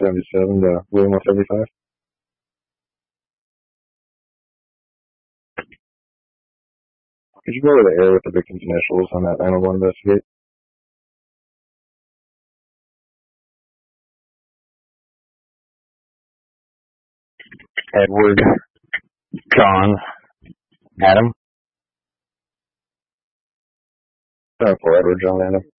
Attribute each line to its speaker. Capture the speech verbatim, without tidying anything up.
Speaker 1: seventy-seven to William one seventy-five. Could you go over the air with the victim's initials on that nine one one investigate?
Speaker 2: Edward, John, Adam.
Speaker 1: ten four, Edward, John, Adam.